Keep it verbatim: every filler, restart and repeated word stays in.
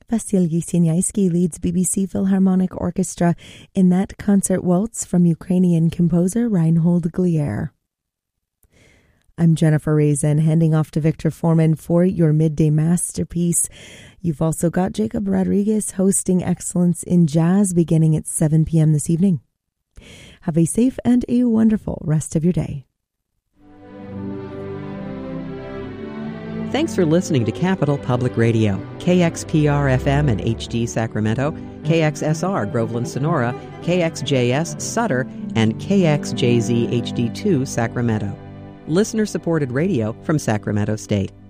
Vasily Sieniaski leads B B C Philharmonic Orchestra in that concert waltz from Ukrainian composer Reinhold Glier. I'm Jennifer Raisin, handing off to Victor Foreman for your midday masterpiece. You've also got Jacob Rodriguez hosting Excellence in Jazz beginning at seven p.m. this evening. Have a safe and a wonderful rest of your day. Thanks for listening to Capital Public Radio, K X P R F M and H D Sacramento, K X S R Groveland Sonora, K X J S Sutter, and K X J Z H D two Sacramento. Listener-supported radio from Sacramento State.